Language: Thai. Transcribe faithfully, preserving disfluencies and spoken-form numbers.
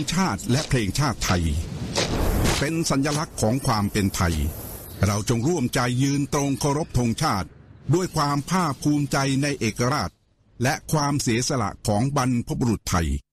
ชาติและเพลงชาติไทยเป็นสัญลักษณ์ของความเป็นไทยเราจงร่วมใจยืนตรงเคารพธงชาติด้วยความภาคภูมิใจในเอกราชและความเสียสละของบรรพบุรุษไทย